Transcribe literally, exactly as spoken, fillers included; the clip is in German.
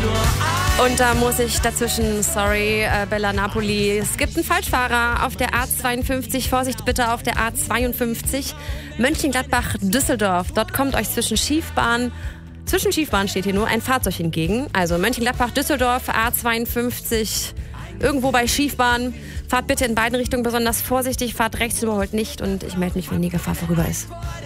Und da muss ich dazwischen, sorry, äh, Bella Napoli, es gibt einen Falschfahrer auf der A zweiundfünfzig, Vorsicht bitte auf der A zweiundfünfzig, Mönchengladbach-Düsseldorf. Dort kommt euch zwischen Schiefbahn, zwischen Schiefbahn steht hier nur, ein Fahrzeug entgegen. Also Mönchengladbach-Düsseldorf, A zweiundfünfzig, irgendwo bei Schiefbahn. Fahrt bitte in beiden Richtungen besonders vorsichtig, fahrt rechts, überholt nicht und ich melde mich, wenn die Gefahr vorüber ist.